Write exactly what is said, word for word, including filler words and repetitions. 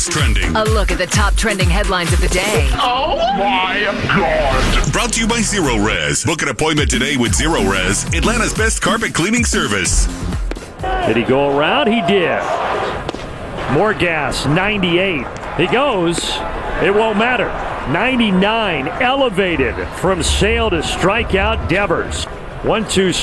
what's trending. A look at the top trending headlines of the day. Oh my God. Brought to you by Zero Res. Book an appointment today with Zero Res, Atlanta's best carpet cleaning service. Did he go around? He did. More gas, ninety-eight. He goes. It won't matter. ninety-nine, elevated from Sale to strikeout Devers. one two